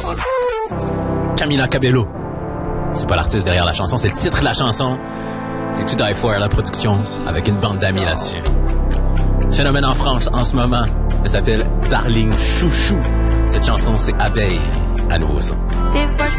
Camila Cabello. C'est pas l'artiste derrière la chanson, c'est le titre de la chanson. C'est To Die For, la production, avec une bande d'amis là-dessus. Phénomène en France en ce moment, elle s'appelle Darling Chouchou. Cette chanson, c'est Abeille, à nouveau son. Des fois,